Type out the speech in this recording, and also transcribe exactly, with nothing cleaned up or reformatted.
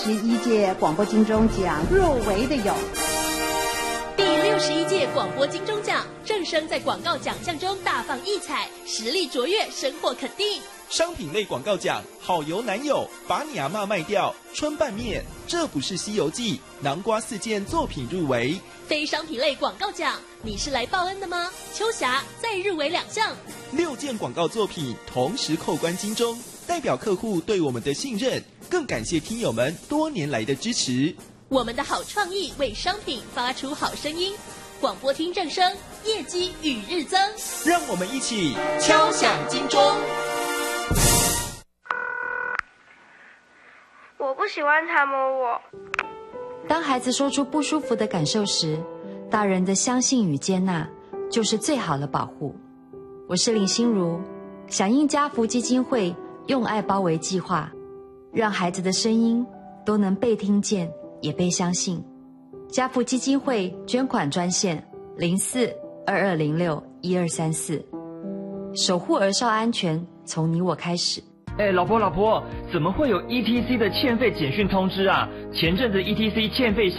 十一届广播金钟奖入围的有第六十一届广播金钟奖，正声在广告奖项中大放异彩，实力卓越，深获肯定。 商品类广告奖，好油男友，把你阿嬷卖掉，春拌面，这不是西游记，南瓜四件作品入围。 非商品类广告奖，你是来报恩的吗？秋霞再入围两项， 六件广告作品同时扣关金钟，代表客户对我们的信任，更感谢听友们多年来的支持。 我们的好创意为商品发出好声音，广播听正声，业绩与日增。 让我们一起敲响金钟。 我不喜欢他摸我。 当孩子说出不舒服的感受时，大人的相信与接纳就是最好的保护。我是林心如，响应家福基金会用爱包围计划，让孩子的声音都能被听见也被相信。家福基金会捐款专线零四二二零六一二三四，守护儿少安全，从你我开始。 哎，老婆老婆，怎么会有 E T C 的欠费简讯通知啊？前阵子 E T C 欠费